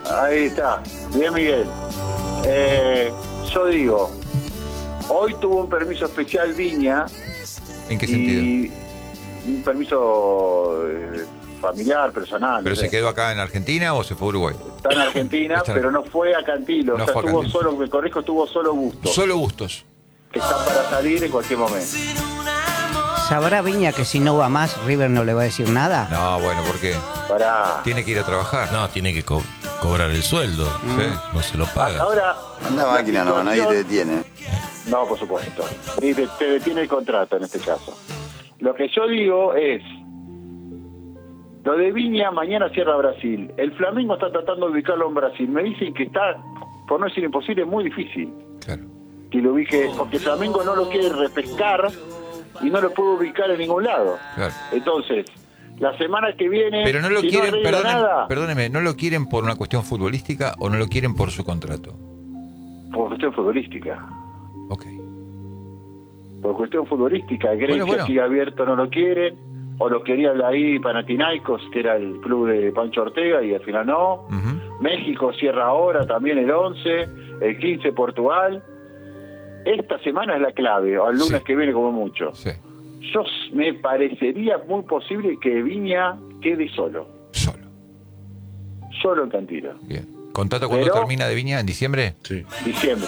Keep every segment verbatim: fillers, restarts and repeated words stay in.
Ahí está. Bien, Miguel. Eh, yo digo, hoy tuvo un permiso especial Viña. ¿En qué y sentido? Un permiso eh, familiar, personal. ¿Pero no se sé. quedó acá en Argentina o se fue a Uruguay? Está en Argentina, Está en- pero no fue a Cantilo. No o sea, fue a estuvo Cantilo. solo, me corrijo, estuvo solo Bustos. Solo Bustos. Que está para salir en cualquier momento. ¿Sabrá Viña que si no va más, River no le va a decir nada? No, bueno, ¿por qué? Para. Tiene que ir a trabajar. No, tiene que co- cobrar el sueldo. Sí. No se lo paga. Ahora. Anda la máquina, no, nadie te situación- detiene. No, por supuesto. Y te, te detiene el contrato en este caso. Lo que yo digo es, lo de Viña mañana cierra Brasil. El Flamengo está tratando de ubicarlo en Brasil. Me dicen que está, por no decir imposible, muy difícil Claro. que lo ubique, porque el Flamengo no lo quiere repescar y no lo puede ubicar en ningún lado. Claro. Entonces, la semana que viene, Pero no lo si quieren, no arregla perdóneme, nada, perdóneme, ¿no lo quieren por una cuestión futbolística o no lo quieren por su contrato? por cuestión futbolística. Ok. Por cuestión futbolística, Grecia Bueno, bueno. sigue abierto, no lo quieren, o lo quería ahí Panathinaikos, que era el club de Pancho Ortega, y al final no. Ujú. México cierra ahora también el once, el quince Portugal. Esta semana es la clave, o el lunes Sí. que viene como mucho. Sí. Yo s- me parecería muy posible que Viña quede solo, Solo. solo en Cantilo, Bien. ¿Contrato cuándo Pero- termina de Viña? ¿En diciembre? Sí. diciembre.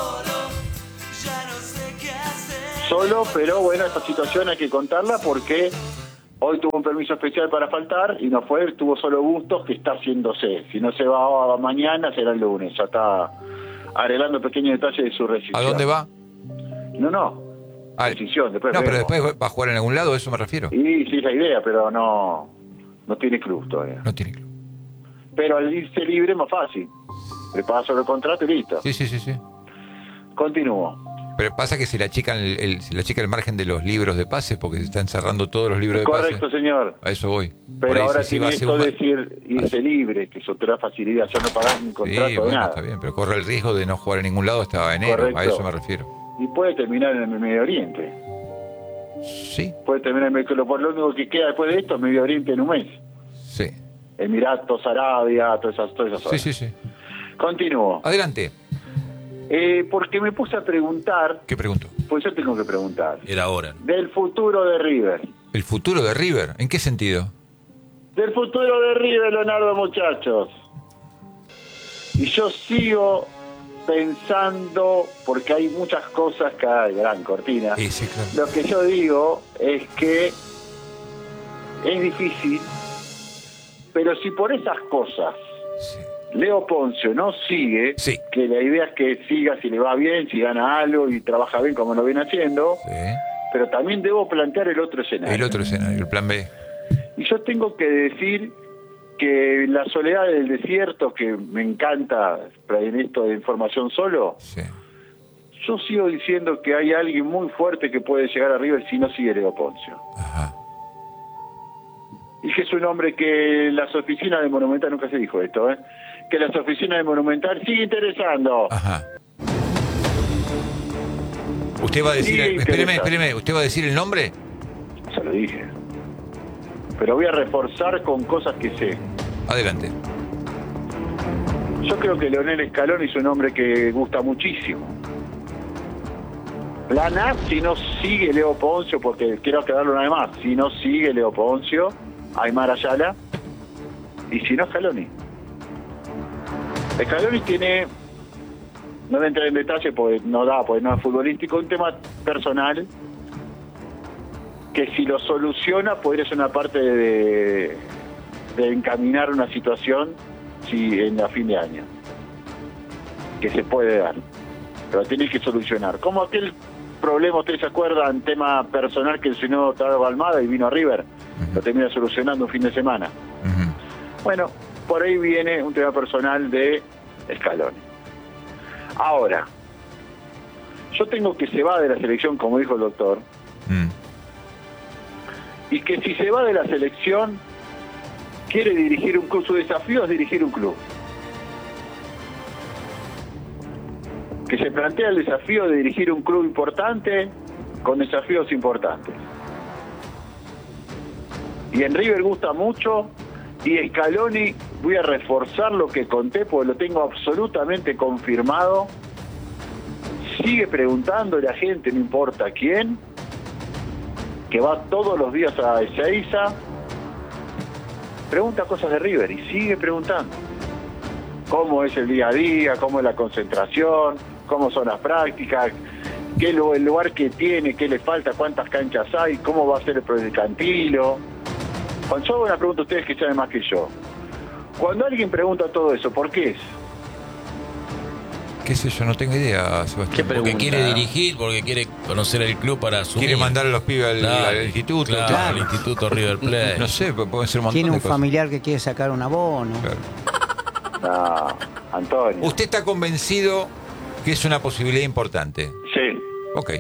Solo, pero bueno, esta situación hay que contarla porque hoy tuvo un permiso especial para faltar y no fue, tuvo solo Bustos, que está haciéndose. Si no se va mañana, será el lunes. Ya está arreglando pequeños detalles de su rescisión. ¿A dónde va? No, no. Ah, Rescisión, después no, pero vemos. después va a jugar en algún lado, a eso me refiero. Y sí, es la idea, pero no, no tiene club todavía. No tiene club. Pero al irse libre es más fácil. Le paga sobre el contrato y listo. Sí, sí, sí, sí. Continúo. Pero pasa que se le achican el, el- se le achica el margen de los libros de pase porque se están cerrando todos los libros de Correcto, pase. señor. A eso voy. Por Pero ahí ahora si se tiene va a hacer esto un de ma- decir irse libre, que eso te da facilidad, ya no pagás ni contrato Sí, de bueno, nada. está bien, pero corre el riesgo de no jugar en ningún lado hasta enero. Correcto. A eso me refiero. Y puede terminar en el Medio Oriente. Sí, Puede terminar en el Por lo único que queda después de esto es Medio Oriente en un mes. sí. Emiratos, Arabia, todas esas, todas esas Sí, zonas. sí, sí. Continúo. Adelante. Eh, porque me puse a preguntar, ¿Qué pregunto? pues yo tengo que preguntar, Era hora. del futuro de River. ¿El futuro de River? ¿En qué sentido? Del futuro de River, Leonardo, muchachos. Y yo sigo pensando, porque hay muchas cosas que hay, gran cortina. Sí, sí, claro. Lo que yo digo es que es difícil, pero si por esas cosas Sí. Leo Poncio no sigue, Sí. que la idea es que siga si le va bien, si gana algo y trabaja bien como lo viene haciendo, Sí. pero también debo plantear el otro escenario. El otro escenario, el plan B. Y yo tengo que decir que la soledad del desierto, que me encanta en esto de información solo, Sí. yo sigo diciendo que hay alguien muy fuerte que puede llegar a River si no sigue Leo Poncio. Ajá. Y que es un hombre que las oficinas de Monumental, nunca se dijo esto, ¿eh? que las oficinas de Monumental sigue interesando. Ajá. ¿Usted va a decir... Sí, espéreme, interesante. espéreme. ¿Usted va a decir el nombre? Ya lo dije. Pero voy a reforzar con cosas que sé. Adelante. Yo creo que Leonel Scaloni es un hombre que gusta muchísimo. Plan A, si no sigue Leo Poncio, porque quiero aclararlo una vez más, si no sigue Leo Poncio, Aymar Ayala, y si no Scaloni. Scaloni tiene, no voy a entrar en detalle porque no da, porque no es futbolístico, un tema personal que si lo soluciona podría ser una parte de, de encaminar una situación si en la fin de año que se puede dar, pero tiene que solucionar como aquel problema, ustedes se acuerdan, tema personal que enseñó Tago Almada y vino a River, lo termina solucionando un fin de semana. Ujú. Bueno, por ahí viene un tema personal de Scaloni. Ahora, yo tengo que se va de la selección, como dijo el doctor, Mm. y que si se va de la selección quiere dirigir un club, su desafío es dirigir un club. Que se plantea el desafío de dirigir un club importante con desafíos importantes. Y en River gusta mucho y Scaloni voy a reforzar lo que conté porque lo tengo absolutamente confirmado. Sigue preguntándole a gente, no importa quién, que va todos los días a Ezeiza, pregunta cosas de River y sigue preguntando. Cómo es el día a día, cómo es la concentración, cómo son las prácticas, qué es el lugar que tiene, qué le falta, cuántas canchas hay, cómo va a ser el proyectantilo. Cuando yo hago una pregunta a ustedes que saben más que yo. Cuando alguien pregunta todo eso, ¿por qué es? ¿Qué sé yo? No tengo idea, Sebastián. Porque quiere dirigir, porque quiere conocer el club para asumir. Quiere mandar a los pibes al, Claro, al instituto. Claro, Claro. al instituto River Plate. No sé, pueden ser un montón Tiene de un cosas. familiar que quiere sacar un abono. Claro. No, Antonio. ¿Usted está convencido que es una posibilidad importante? Sí, Ok.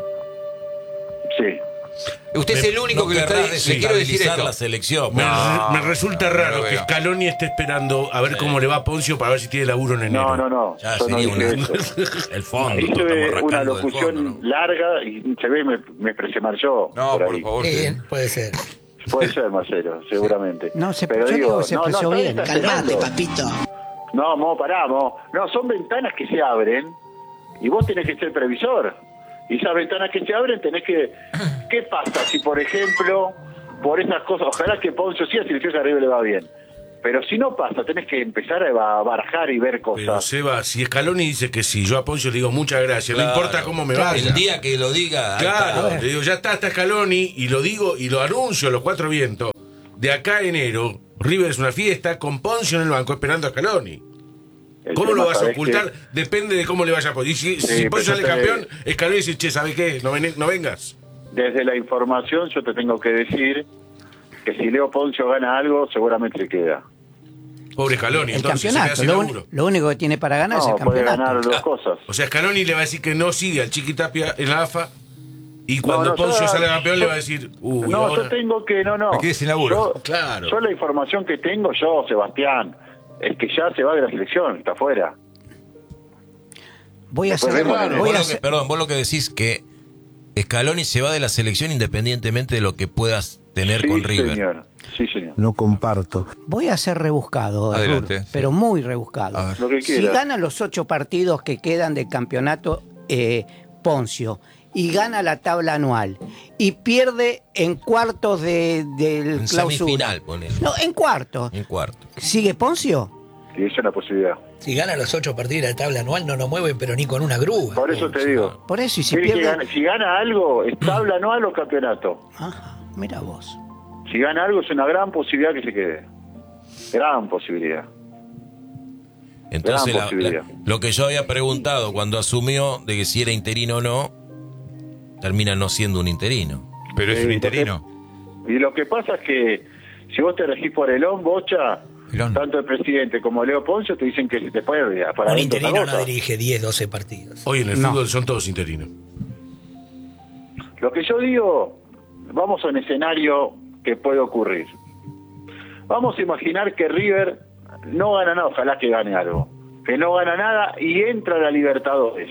sí. Usted es el único No que lo está querrá diciendo. Le quiero decir desestabilizar esto. la selección. Me, No, re- me resulta no, no raro lo que veo. Scaloni esté esperando a ver cómo le va a Poncio para ver si tiene laburo en enero. No, no, no. Ya Yo no sería dije una... eso. el fondo. Hice estamos una rascando del locución fondo, ¿no? larga y se ve me, me expresé mal yo. No, por por ahí. favor. Eh, sí. puede ser. Puede ser, Marcelo, seguramente. No, se- Pero yo digo, digo que se no, no, expresó estoy bien. exagerando. Calmate, papito. No, mo, pará, mo. No, son ventanas que se abren y vos tenés que ser previsor. Y esas ventanas que se abren tenés que... ¿Qué pasa si, por ejemplo, por esas cosas... Ojalá que Poncio sí, si el arriba le va bien. Pero si no pasa, tenés que empezar a barajar y ver Pero cosas. Seba, si Scaloni dice que sí, yo a Poncio le digo muchas gracias, Claro. no importa cómo me Claro, vaya. el día que lo diga. ahí Claro, está. le digo, ya está, está Scaloni, y lo digo y lo anuncio a los cuatro vientos. De acá a enero, River es una fiesta con Poncio en el banco esperando a Scaloni. El ¿Cómo tema, lo vas a ¿sabés ocultar? qué? Depende de cómo le vaya a poner. Y si, Sí, si pero Poncio yo sale te- campeón, Scaloni dice, che, ¿sabes qué? No, ven- no vengas. Desde la información yo te tengo que decir que si Leo Poncio gana algo, seguramente se queda. Pobre Scaloni, El entonces se queda campeonato. sin Lo, laburo. uni- lo único que tiene para ganar es No, el puede campeonato. ganar dos Ah, cosas. O sea, Scaloni le va a decir que no sigue al Chiqui Tapia en la A F A y cuando no, Poncio yo- salga campeón yo- le va a decir, uy, no, ahora... yo tengo que, no, no. Me quedé sin laburo. Yo, Claro. yo la información que tengo yo, Sebastián, es que ya se va de la selección, está afuera. Voy a Después hacer, vemos voy el- a Vos lo que- hacer- perdón, vos lo que decís que Scaloni se va de la selección independientemente de lo que puedas tener Sí, con River. señor. Sí, señor. No comparto. voy a ser rebuscado, Adelante, Arturo, sí. pero muy rebuscado. A ver. Lo que Si quiera. gana los ocho partidos que quedan del campeonato eh, Poncio y gana la tabla anual y pierde en cuartos de, del En clausura. semifinal, ponele. No, en cuartos. En cuarto. ¿Sigue Poncio? Sí, es una posibilidad. Si gana los ocho partidos de la tabla anual, no nos mueven, pero ni con una grúa. Por eso te digo. Por eso, y si Tiene que pierde... ganar- si gana algo, es tabla anual o campeonato. Ajá, mira vos. Si gana algo, es una gran posibilidad que se quede. Gran posibilidad. Entonces, Gran la- posibilidad. la- lo que yo había preguntado cuando asumió de que si era interino o no, termina no siendo un interino. Pero es Sí, un interino. Y lo que pasa es que si vos te elegís por Elón, Bocha, Elón. tanto el presidente como Leo Poncio te dicen que se te puede para Un adentro esa interino no cosa. dirige diez, doce partidos. Hoy en el No. fútbol son todos interinos. Lo que yo digo, vamos a un escenario que puede ocurrir. Vamos a imaginar que River no gana nada, ojalá que gane algo. Que no gana nada y entra a la Libertadores.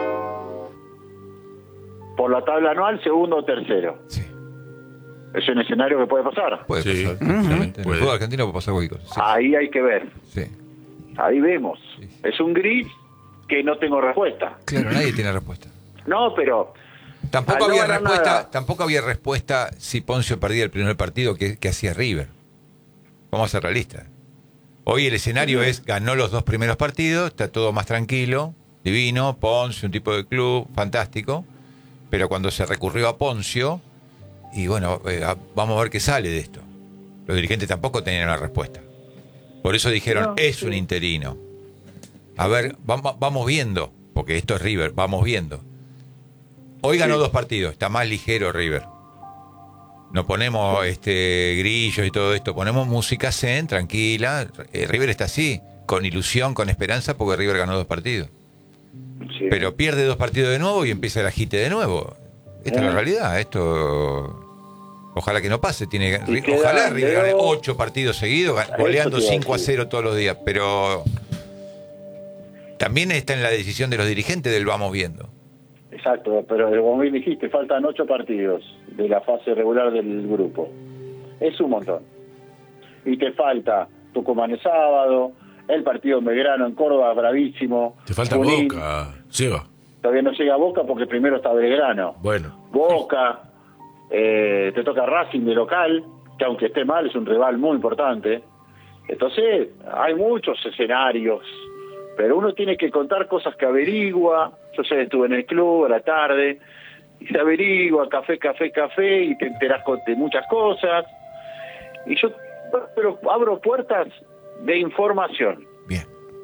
Por la tabla anual, segundo o tercero. Sí. Es un escenario que puede pasar. Puede Sí. pasar. tranquilamente. En el Puede. fútbol argentino puede pasar cualquier cosa. Sí. Ahí hay que ver. Sí. Ahí vemos. Sí. Es un gris que no tengo respuesta. Claro, nadie tiene respuesta. No, pero Tampoco al no había ganar respuesta, nada- tampoco había respuesta si Poncio perdía el primer partido que, que hacía River. Vamos a ser realistas. Hoy el escenario es, ganó los dos primeros partidos, está todo más tranquilo, divino, Poncio, un tipo de club, fantástico, pero cuando se recurrió a Poncio, y bueno, eh, a- vamos a ver qué sale de esto. Los dirigentes tampoco tenían una respuesta. Por eso dijeron, No, es sí. un interino. A ver, vamos, vamos viendo, porque esto es River, vamos viendo. Hoy ganó Sí. dos partidos, está más ligero River. No ponemos este grillos y todo esto, ponemos música zen, tranquila. Eh, River está así, con ilusión, con esperanza, porque River ganó dos partidos. sí. Pero pierde dos partidos de nuevo y empieza el agite de nuevo. Esta es la Eh. realidad, esto... Ojalá que no pase, tiene Y queda ojalá River gane Leo- ocho partidos seguidos, Eso goleando te iba a cinco a decir. cero todos los días, pero también está en la decisión de los dirigentes del vamos viendo. Exacto, pero como bien dijiste, faltan ocho partidos de la fase regular del grupo. Es un montón. Y te falta Tucumán el sábado, el partido en Belgrano, en Córdoba, bravísimo. Te falta Junín. Boca, Seba. Todavía no llega a Boca porque primero está Belgrano. Bueno. Boca, eh, te toca Racing de local, que aunque esté mal es un rival muy importante. Entonces, hay muchos escenarios, pero uno tiene que contar cosas que averigua. Yo sé, estuve en el club a la tarde, y se averigua, café, café, café, y te enterás de muchas cosas. Y yo pero abro puertas de información. Bien.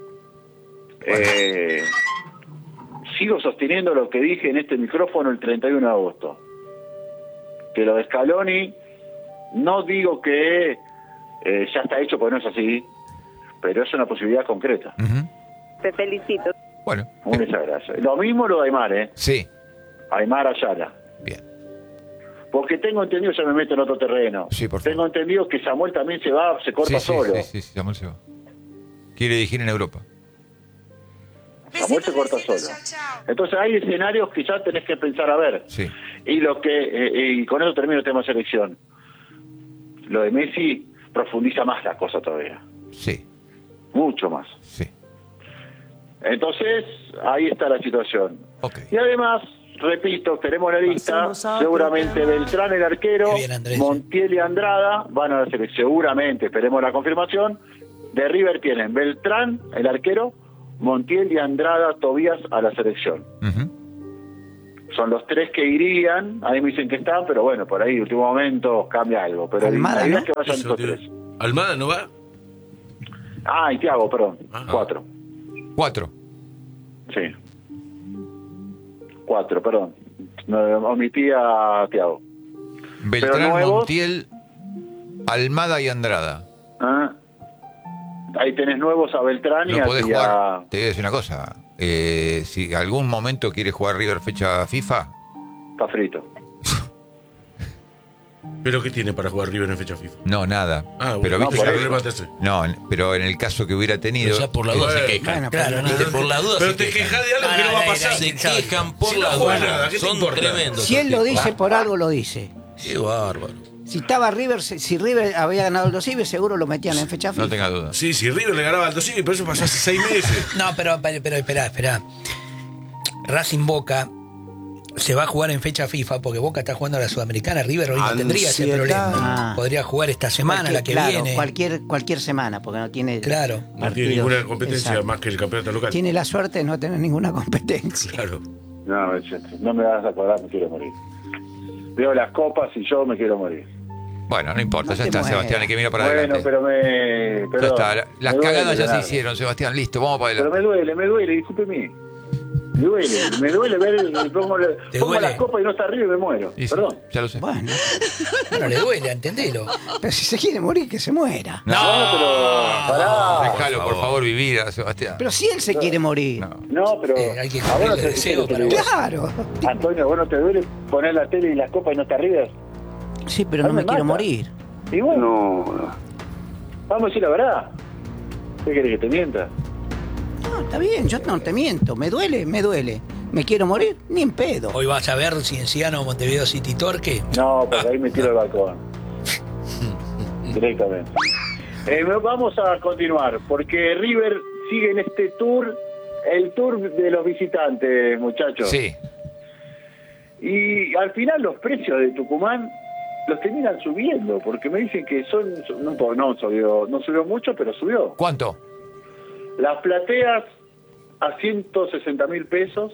Eh, sigo sosteniendo lo que dije en este micrófono el treinta y uno de agosto. Que lo de Scaloni, no digo que eh, ya está hecho, porque no es así, pero es una posibilidad concreta. Ujú. Te felicito. Bueno. Muchas gracias. Lo mismo lo de Aymar, ¿eh? Sí. Aymar Ayala. Bien. Porque tengo entendido, ya me meto en otro terreno. Sí, por favor. Tengo entendido que Samuel también se va, se corta Sí, sí, solo. sí, sí, sí, Samuel se va. Quiere dirigir en Europa. Samuel se corta solo. Entonces hay escenarios que ya tenés que pensar a ver. Sí. Y lo que eh, y con eso termino el tema selección. Lo de Messi profundiza más la cosa todavía. Sí. Mucho más. Sí. Entonces, ahí está la situación. Ok. Y además, repito, tenemos la lista, seguramente Beltrán el arquero, Qué bien, Andrés. Montiel y Andrada van a la selección, seguramente, esperemos la confirmación. De River tienen Beltrán, el arquero, Montiel y Andrada, Tobías a la selección. Ujú. Son los tres que irían, ahí me dicen que están, pero bueno, por ahí, último momento, cambia algo. Pero Almada, la idea ¿no? es que vayan Eso, los tío. tres. ¿Almada no va? Ah, y Thiago, perdón, Ajá. cuatro. Cuatro. Sí. Cuatro, perdón. No, omití a Thiago. Beltrán, Pero nuevos- Montiel, Almada y Andrada. Ah. Ahí tenés nuevos a Beltrán y No a... podés y a- jugar. Te voy a decir una cosa. Eh, si algún momento quieres jugar River fecha FIFA, Está frito. ¿Pero qué tiene para jugar River en fecha FIFA? no, nada. Ah, pero bueno, viste, por ya- eso. problema te hace. no, pero en el caso que hubiera tenido. Pero ya por la duda se Bueno, quejan. bueno, Claro, no. Viste, por la duda Pero se te quejan. quejas de algo No, que no no, va a no, pasar. no, Se quejan por Si no la juega duda. nada, ¿qué te Son importa? tremendos. Si él esos lo tipos. dice, por algo lo dice. Qué bárbaro. Si estaba River, si si River había ganado el Dosive, seguro lo metían en fecha FIFA. No tenga duda. Sí, si River le ganaba al Tosivi, pero eso pasó hace seis meses. No, pero, pero, pero espera, espera. Racing Boca se va a jugar en fecha FIFA porque Boca está jugando a la Sudamericana. River hoy no tendría ese Ansiedad. problema. Ah. Podría jugar esta semana, Cualquier- la que claro, viene. Cualquier, cualquier semana, porque no tiene. Claro. No tiene partidos. ninguna competencia Exacto. más que el campeonato local. Tiene la suerte de no tener ninguna competencia. Claro. No, no me vas a acordar, me quiero morir. Veo las copas y yo me quiero morir. Bueno, no importa, No ya te está, muevas. Sebastián, hay que mirar para bueno, adelante. pero me... Ya perdón, está, la- las me duele, cagadas ya se Leonardo. hicieron, Sebastián, listo, vamos para Pero adelante. me duele, me duele, discúlpeme. Me duele, me duele ver, el- pongo, la- ¿Te pongo duele? las copas y no está arriba y me muero. Y sí, Perdón. ya lo sé. Bueno, Bueno, le duele, entendelo. pero si se quiere morir, que se muera. No, No, pero... Pará. Déjalo, por por favor, favor, vivir a Sebastián. Pero si él se quiere morir. No. No, pero... Eh, hay que ¿a vos no cumplirle te- deseo te- para te- vos. Claro. Antonio, ¿vos no te duele poner la tele y las copas y no está arriba? Sí, pero A no mí me me quiero mata. morir. Y bueno, vamos a decir la verdad. ¿Qué querés que te mienta? No, está bien, yo no te miento. Me duele, me duele. ¿Me quiero morir? Ni en pedo. Hoy vas a ver Cienciano Montevideo City Torque. No, porque ahí me tiro el balcón. Directamente. Eh, vamos a continuar, porque River sigue en este tour, el tour de los visitantes, muchachos. Sí, Y al final los precios de Tucumán los terminan subiendo, porque me dicen que son, no, no subió, no subió mucho, pero subió. ¿cuánto? Las plateas a ciento sesenta mil pesos,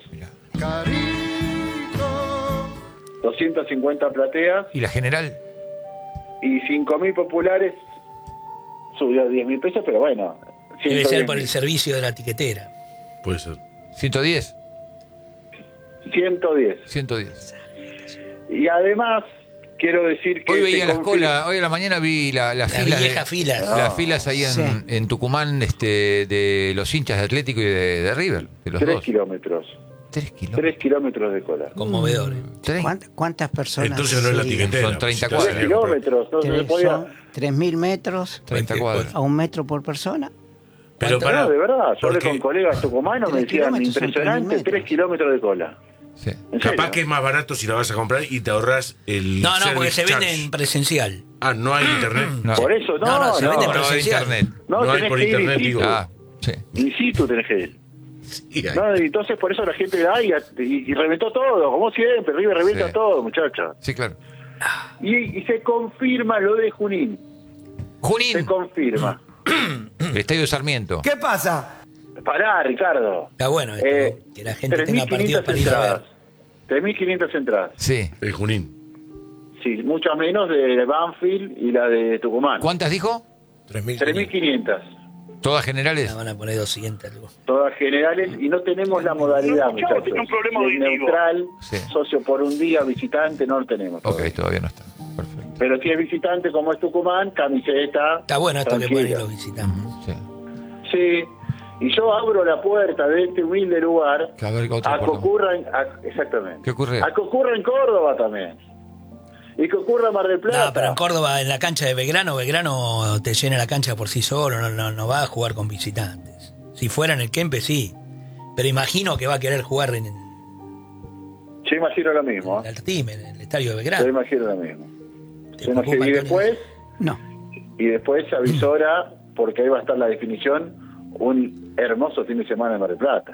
doscientas cincuenta plateas, ¿Y la general? y cinco mil populares subió a diez mil pesos, pero bueno. Debe ser por el ciento diez servicio de la tiquetera. Puede ser. ¿ciento diez? mil. ciento diez. ciento diez. Y además, quiero decir que... Hoy se veía las confir- colas, hoy a la mañana vi la, las Las filas. viejas de- filas. Las filas ahí en, Sí. en Tucumán este, de los hinchas de Atlético y de, de River, de los Tres dos. kilómetros. Tres kilómetros. Tres kilómetros de cola. Conmovedor. Tres. ¿Cuántas, cuántas personas? Entonces no es la siguen? tiquetera. Son treinta Si te cuadras. Tres salía a comprar. kilómetros, no se Tres, podía... son tres mil metros treinta cuadras. a un metro por persona. Pero No, para, de verdad, yo hablé porque con colegas tucumanos, me Tres decían, kilómetros son impresionante, tres mil tres metros. kilómetros de cola. Sí. ¿En capaz serio? que es más barato si la vas a comprar y te ahorras el No, no, porque service se vende charge. en presencial. Ah, no hay internet. No. Por eso, no, No, no. no, se vende No, no, presencial. internet. No, No hay tenés por que ir internet, in situ. digo. Ah, sí. In situ tenés que ir. Sí, hay. No, y entonces por eso la gente da y, y, y reventó todo, como siempre. River revienta Sí. todo, muchachos. Sí, claro. Y, y se confirma lo de Junín. Se Junín, confirma. el Estadio Sarmiento. ¿Qué pasa? Pará, Ricardo. Está bueno esto, Eh, que la gente tenga partidos para ir a entradas. ver. tres mil quinientas entradas. Sí. El Junín. Sí, muchas menos de Banfield y la de Tucumán. ¿Cuántas dijo? tres mil tres mil quinientas. ¿Todas generales? La van a poner doscientas. luego. Todas generales y no tenemos la modalidad, No, muchachos. tiene un problema Ni auditivo. neutral, Sí. socio por un día, visitante, no lo tenemos. Ok, todavía. todavía no está. Perfecto. Pero si es visitante como es Tucumán, camiseta. Está bueno esto que pueden ir tranquila. los visitantes. Sí. Sí, y yo abro la puerta de este humilde lugar Que a ver, otro a que puerto. ocurra en, a- exactamente. ¿Qué ocurre? A que ocurra en Córdoba también. Y que ocurra en Mar del Plata. No, pero en Córdoba, en la cancha de Belgrano, Belgrano te llena la cancha por sí solo, no, no, no va a jugar con visitantes. Si fuera en el Kempe, sí. Pero imagino que va a querer jugar en, en Yo imagino lo mismo. ¿eh? el Artime, en el estadio de Yo Belgrano. imagino lo mismo. ¿Te Yo imagino- preocupa, Y Antonio? después, No. y después se avisora, porque ahí va a estar la definición, un hermoso fin de semana en Mar del Plata.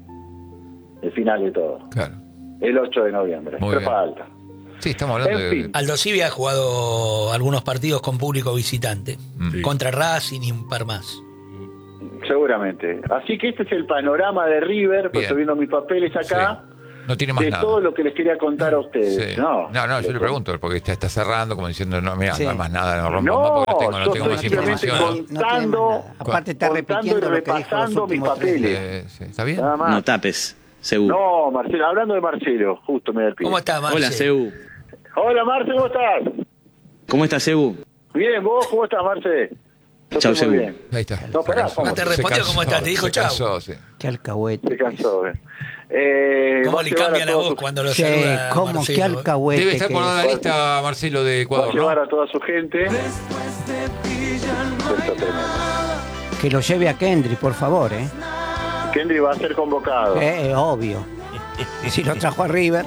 El final de todo. Claro. El ocho de noviembre. Muy Pero bien. falta. Sí, estamos hablando En de. fin. Aldo Civi ha jugado algunos partidos con público visitante. Mm. Contra Racing y un par más. Seguramente. Así que este es el panorama de River, pues Bien. estoy viendo mis papeles acá, No tiene más de nada. todo lo que les quería contar a ustedes. Sí. No, no, no, yo le pregunto, porque está, está cerrando, como diciendo, no, mira, Sí. no hay más nada, no rompa No, más porque no tengo, no yo tengo más estoy simplemente información. con- No tiene más Contando- nada. Aparte está contando repitiendo y lo que dijo los repasando mis últimos tres papeles. días. Eh, sí, ¿Está bien? Nada más. No tapes, Seú. No, Marcelo, hablando de Marcelo, justo me da el pie. ¿Cómo está, Marce? Hola, Seú. Hola, Marce, ¿cómo estás? ¿Cómo estás, Seú? Bien, ¿vos cómo estás, Marce? Yo Chau, estoy muy Sebu. bien. Ahí está. No, pará, Se cansó. ¿cómo te Se respondió cansó, cómo está? Te dijo se chau. cansó, sí. Qué alcahuete. Se cansó, eh. Eh, ¿Cómo va a le llevar cambia a la toda voz su- cuando lo Sí, saluda cómo, Marcelo, qué eh? alcahuete. Debe estar que por es. la lista Marcelo de Va a Ecuador, llevar ¿no? a toda su gente. Esto es tremendo. Que lo lleve a Kendry, por favor, ¿eh? Kendry va a ser convocado. Eh, eh, obvio. Si lo trajo a River,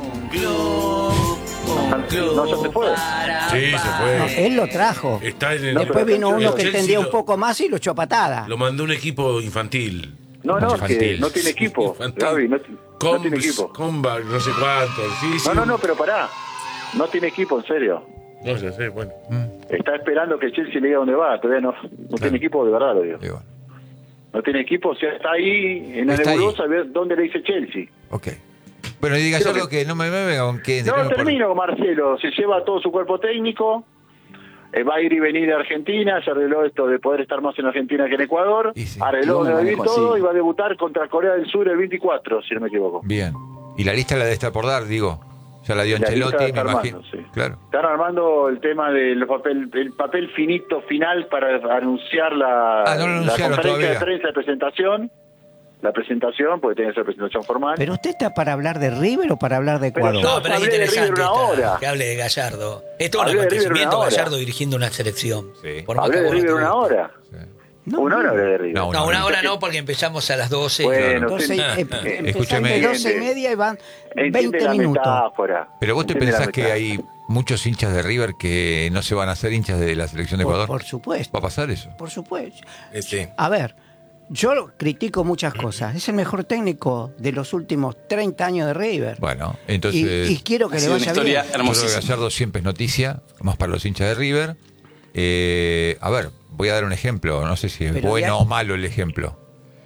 No, ya se fue. Sí, se fue. él lo trajo. Está en el. No, Después pero vino el uno que Chelsea entendía lo- un poco más y lo echó a patada. Lo mandó un equipo infantil. No, no, Infantil. que no tiene equipo. Infantil. Gaby, no, no tiene Combs, equipo. Comba, no sé cuánto. Sí, sí. No, no, no, pero pará. No tiene equipo, en serio. No sé, sé, bueno. Está esperando que Chelsea le diga dónde va. Todavía no, no tiene equipo, de verdad lo digo. Digo, No tiene equipo, o sea, está ahí en la Está ahí. nebulosa a ver dónde le dice Chelsea. ok. Bueno, y diga Creo algo que- que no me me venga con que... No, por- termino, Marcelo. Se lleva todo su cuerpo técnico. eh, va a ir y venir de Argentina. Se arregló esto de poder estar más en Argentina que en Ecuador. Y sí. Arregló Yo me de vivir manejo todo así. y va a debutar contra Corea del Sur el veinticuatro, si no me equivoco. Bien. Y la lista la de estar por dar, digo. Ya la dio La lista Ancelotti, me está imagino. armando, sí. Claro. Están armando el tema del papel, el papel finito final para anunciar la, Ah, no lo la anunciaron conferencia todavía. de prensa de presentación. La presentación, porque tiene que ser presentación formal. ¿Pero usted está para hablar de River o para hablar de Pero Ecuador? yo- No, pero es Hablé de interesante River una esta- hora. que hable de Gallardo. Esto es un Hablé de River acontecimiento, una hora. Gallardo dirigiendo una selección. Sí. Por más Hablé que de a vos no River te una guste. hora. Sí. No, una hora hablé de River. No, No, una hora no, porque empezamos a las doce. Bueno, Entonces, sí. eh, empezáis Escúchame. de doce y media y van Entiende veinte la minutos. metáfora. Pero vos te Entiende la pensás que metáfora. hay muchos hinchas de River que no se van a hacer hinchas de la selección de Por, Ecuador. por supuesto, ¿Va a pasar eso? por supuesto. Este. A ver, yo critico muchas cosas. Es el mejor técnico de los últimos treinta años de River. Bueno, y, entonces... y quiero que Ha le sido una vaya historia bien. Yo creo que hermosísima. Gallardo siempre es noticia, más para los hinchas de River. Eh, a ver, voy a dar un ejemplo, no sé si es Pero bueno ya- o malo el ejemplo.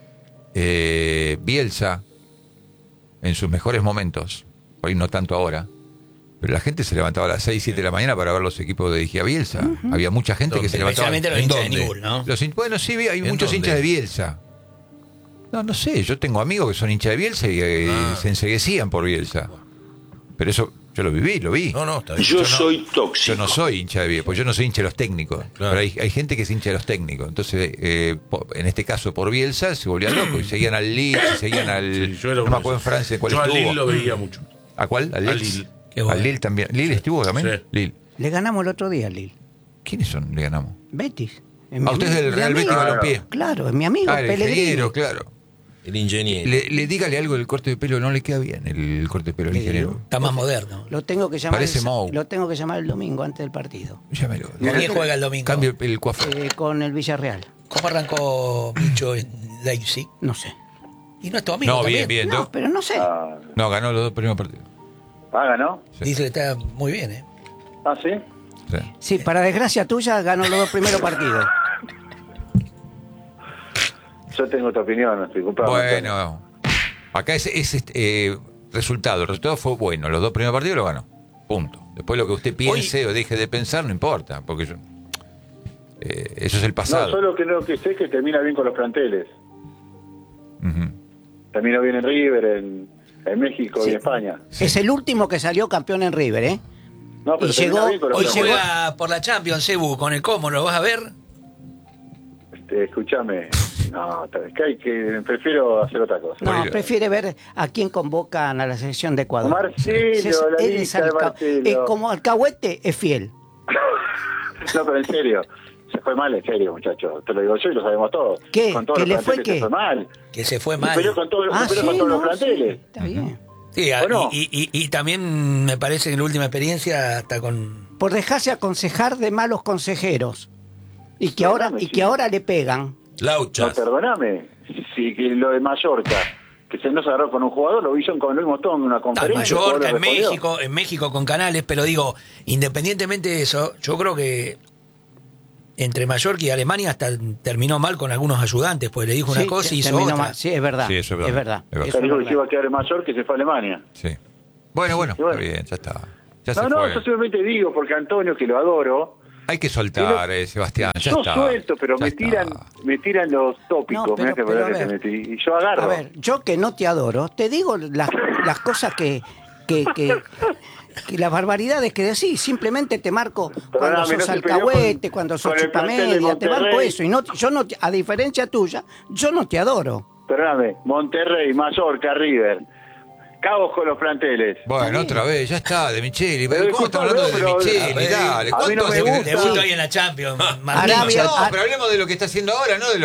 Eh, Bielsa, en sus mejores momentos, por ahí no tanto ahora, pero la gente se levantaba a las seis, siete de la mañana para ver los equipos de dirigía Bielsa. Había mucha gente que se levantaba. Especialmente los ¿En hinchas de dónde? Newell's, ¿no? Los hin- bueno, sí, hay ¿En muchos dónde? hinchas de Bielsa. No, no sé, yo tengo amigos que son hinchas de Bielsa y eh, Ah. se enseguecían por Bielsa. Pero eso, yo lo viví, lo vi. No, no, está bien. Yo no- soy Yo tóxico. no soy hincha de Bielsa, pues yo no soy hincha de los técnicos. Claro. Pero hay, hay gente que es hincha de los técnicos. Entonces, eh, po- en este caso por Bielsa, se volvían locos y seguían al Lille, y seguían al... Sí, yo era no uno me de acuerdo en esos. Francia cuál Yo a estuvo. Lille lo veía mucho. ¿A cuál? ¿Al A Lille? Lille. Qué bueno. Al Lille también. ¿Lille estuvo también? Sí. Lille. Le ganamos el otro día, Lil. ¿Quiénes son? Le ganamos. Betis. Es mi Ah, usted es amigo, del mi Real Betis amigo. Balompié. Claro, es mi amigo, Ah, el Pellegrini. ingeniero, claro. El ingeniero. Le, le dígale algo del corte de pelo, no le queda bien el corte de pelo al ¿Qué ingeniero. digo? Está más moderno. Lo tengo que llamar. Parece el, Mou. Lo tengo que llamar el domingo antes del partido. Llámelo. ¿Con quién juega el domingo? Cambio el coiffeur. Eh, con el Villarreal. ¿Cómo arrancó Micho en Leipzig? No sé. Y no es tu amigo No, también. bien, bien. No, No, pero no sé. Ah, no, ganó los dos primeros partidos. ah, ¿ganó? Sí. Dice que está muy bien, ¿eh? Ah, ¿sí? Sí. Sí, para desgracia tuya ganó los dos primeros partidos. Yo tengo otra opinión, disculpa. Bueno, acá ese es, es, eh, resultado. El resultado fue bueno. Los dos primeros partidos lo ganó. Punto. Después lo que usted piense o deje de pensar no importa, porque yo, eh, eso es el pasado. No, solo que lo que sé es que termina bien con los planteles. Ujú. Terminó bien en River, en, en México Sí. y en España. Sí. Es el último que salió campeón en River, ¿eh? No, pero Y termina llegó- bien con los Hoy Pero planteles. juega por la Champions, Cebu, con el Como, ¿lo vas a ver? Este, escúchame. No, es que hay que. Prefiero hacer otra cosa. No, Bueno. prefiere ver a quién convocan a la selección de Ecuador. Marcelo, Es- la él es lista de alca- Marcelo. eh, como alcahuete es fiel. No, pero en serio. Se fue mal, en serio, muchachos. Te lo digo yo y lo sabemos todos. ¿Qué? Con todos ¿Que los le fue planteles qué? se fue mal. Que se fue Se mal. peleó con todos los, Ah, se peleó sí, con todos los no, planteles. sí, está bien. Sí, a- ¿O no? y, y- y también me parece que en la última experiencia hasta con... Por dejarse aconsejar de malos consejeros. Y que ahora, y que ahora le pegan. No, Lauchas. perdóname. Si que lo de Mallorca, que se nos agarró con un jugador, lo hizo con Luis Motón en una Está en conferencia. el Mallorca, jugador en respondió. México, en México con Canales, pero digo, independientemente de eso, yo creo que entre Mallorca y Alemania hasta terminó mal con algunos ayudantes, pues le dijo una Sí, cosa y hizo terminó otra. mal. Sí, es verdad. Sí, eso es verdad. Es verdad. Es verdad. Eso Se dijo es que se iba a quedar en Mallorca y se fue a Alemania. Sí. Bueno, bueno, Y bueno. está bien, ya está. Ya No, se no, fue. yo simplemente digo, porque Antonio, que lo adoro, Hay que soltar, eh, Sebastián. Ya yo está. suelto, pero Ya me está. tiran, me tiran los tópicos, No, pero- me hace pero ver a que te ver. metí. Y yo agarro. A ver, yo que no te adoro, te digo las, las cosas que, que, que, que las barbaridades que decís, simplemente te marco cuando Perdóname, no sos se peleó alcahuete, con- cuando sos con el plantel de chupamedia, te marco Monterrey. eso. Y no, yo no, te- a diferencia tuya, yo no te adoro. Perdóname, Monterrey, Mallorca, River. Cabos con los planteles. Bueno, otra vez, ya está, de Micheli. Pero ¿Cómo estamos hablando de disculpa, Micheli? pero- Dale, a mí ¿cuánto no me hace que- gusta. Debutó hoy en la Champions. Arabia- No, Ah. pero hablemos de lo que está haciendo ahora, no de lo